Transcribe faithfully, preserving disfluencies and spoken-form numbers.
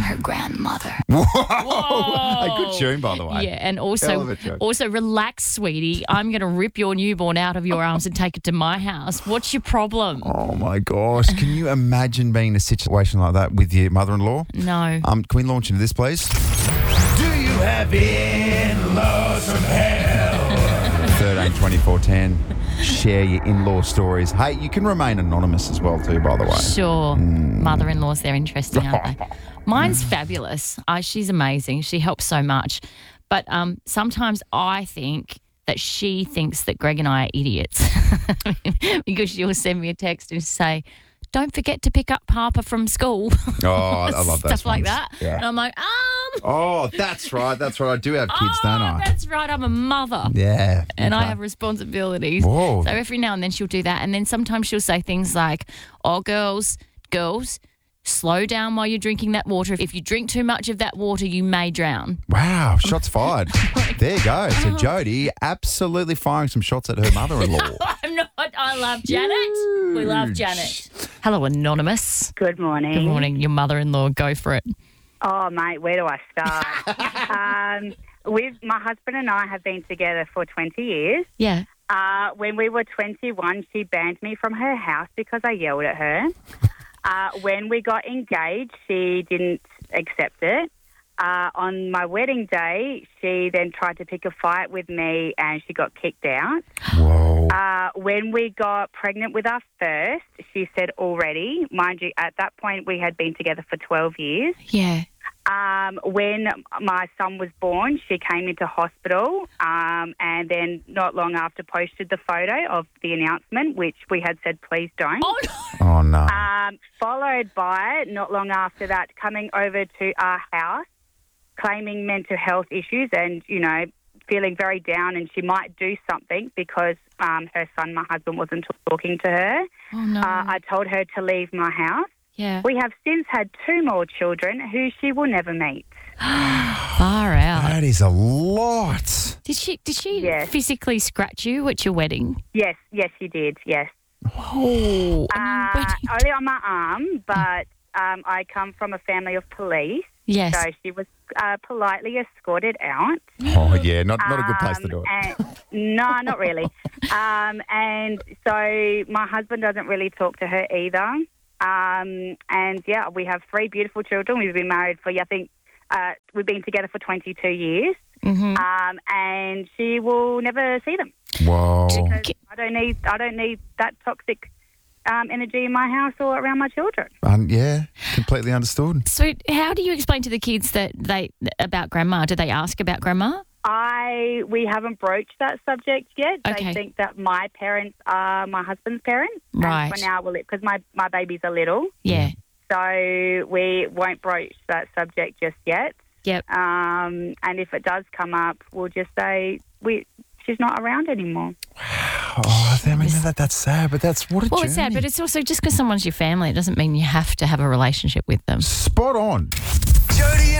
her grandmother. Whoa. Whoa. A good tune, by the way. Yeah, and Hell of also, a joke. also relax, sweetie. I'm going to rip your newborn out of your arms and take it to my house. What's your problem? Oh, my gosh. Can you imagine being in a situation like that with your mother-in-law? No. Um, can we launch into this, please? Do you have in-laws from hell? thirteen twenty-four ten. Share your in-law stories. Hey, you can remain anonymous as well too, by the way. Sure. Mm. Mother-in-laws, they're interesting, aren't they? Mine's fabulous. I, she's amazing. She helps so much. But um, sometimes I think that she thinks that Greg and I are idiots because she'll send me a text and say, don't forget to pick up Papa from school. Oh, I love that. Stuff like that. Yeah. And I'm like, um. Oh, that's right. That's right. I do have kids, oh, don't I? That's right. I'm a mother. Yeah. And I okay. have responsibilities. Whoa. So every now and then she'll do that. And then sometimes she'll say things like, oh, girls, girls, slow down while you're drinking that water. If you drink too much of that water, you may drown. Wow, shots fired. There you go. So Jodie absolutely firing some shots at her mother-in-law. I'm not. I love Janet. We love Janet. Hello, Anonymous. Good morning. Good morning. Your mother-in-law. Go for it. Oh, mate, where do I start? um, with my husband and I have been together for twenty years. Yeah. Uh, when we were twenty-one, she banned me from her house because I yelled at her. Uh, when we got engaged, she didn't accept it. Uh, on my wedding day, she then tried to pick a fight with me and she got kicked out. Whoa. Uh, when we got pregnant with our first, she said already, mind you, at that point we had been together for twelve years. Yeah. Um, when my son was born, she came into hospital um, and then not long after posted the photo of the announcement, which we had said, please don't. Oh, no. Oh, no. Um, followed by, not long after that, coming over to our house, claiming mental health issues and, you know, feeling very down, and she might do something because um, her son, my husband, wasn't talking to her. Oh, no. Uh, I told her to leave my house. Yeah. We have since had two more children who she will never meet. Far out. That is a lot. Did she Did she Yes. physically scratch you at your wedding? Yes, yes, she did, yes. Oh. Uh, I mean, where only on my arm, but um, I come from a family of police, yes. so she was uh, politely escorted out. Oh, yeah, not, not a good place to Um, do it. And, no, not really. um, and so my husband doesn't really talk to her either. Um, and, yeah, we have three beautiful children. We've been married for, I think, uh, we've been together for twenty-two years. Mm-hmm. Um, and she will never see them. Whoa. Because I don't need, I don't need that toxic um, energy in my house or around my children. Um, yeah, completely understood. So how do you explain to the kids that they about grandma? Do they ask about grandma? I we haven't broached that subject yet. Okay. They think that my parents are my husband's parents. Right. And for now, we'll because my my babies are little, Yeah. so we won't broach that subject just yet. Yep. Um, and if it does come up, we'll just say we she's not around anymore. Oh, I mean, that, that's sad, but that's what a Well, journey. it's sad, but it's also just because someone's your family, it doesn't mean you have to have a relationship with them. Spot on. Jodie